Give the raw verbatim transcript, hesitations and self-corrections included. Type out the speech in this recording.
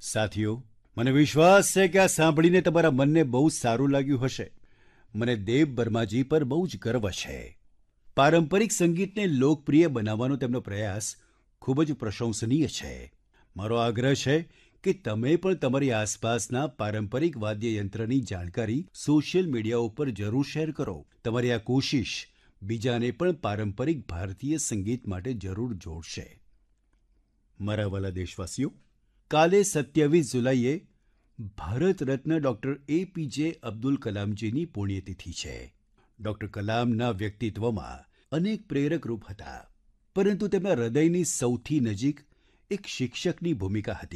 સાથીઓ, મને વિશ્વાસ છે કે આ સાંભળીને તમારા મનને બહુ સારું લાગ્યું હશે. મને દેવ બર્માજી પર બહુ જ ગર્વ છે. પારંપરિક સંગીતને લોકપ્રિય બનાવવાનો તેમનો પ્રયાસ ખૂબ જ પ્રશંસનીય છે. મારો આગ્રહ છે કે તમે પણ તમારી આસપાસના પારંપરિક વાદ્યયંત્રની જાણકારી સોશિયલ મીડિયા ઉપર જરૂર શેર કરો. તમારી આ કોશિશ બીજાને પણ પારંપરિક ભારતીય સંગીત માટે જરૂર જોડશે. મારા વહાલા દેશવાસીઓ, કાલે સત્યાવીસ જુલાઈએ ભારત રત્ન ડૉક્ટર એપીજે અબ્દુલ કલામજીની પુણ્યતિથિ છે. ડૉક્ટર કલામના વ્યક્તિત્વમાં અનેક પ્રેરક રૂપ હતા, પરંતુ તેમના હૃદયની સૌથી નજીક એક શિક્ષકની ભૂમિકા હતી.